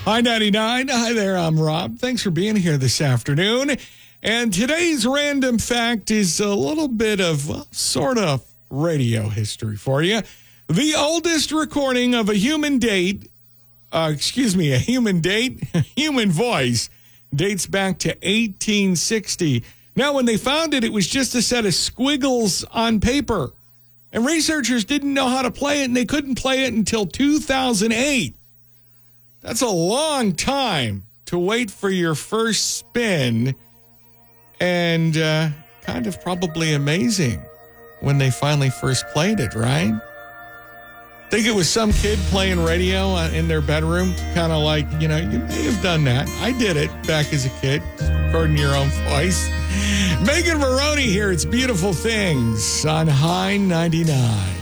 Hi, 99. Hi there, I'm Rob. Thanks for being here this afternoon. And today's random fact is a little bit of, well, sort of radio history for you. The oldest recording of a human voice dates back to 1860. Now, when they found it, it was just a set of squiggles on paper. And researchers didn't know how to play it, and they couldn't play it until 2008. That's a long time to wait for your first spin, and kind of probably amazing when they finally first played it, right? Think it was some kid playing radio in their bedroom, kind of like, you may have done that. I did it back as a kid, recording your own voice. Megan Maroney here. It's Beautiful Things on High 99.